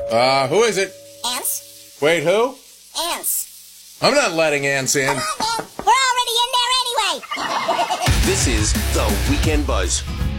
Who is it? Ants. Wait, who? Ants. I'm not letting ants in. Come on, man. We're already in there anyway. This is The Weekend Buzz.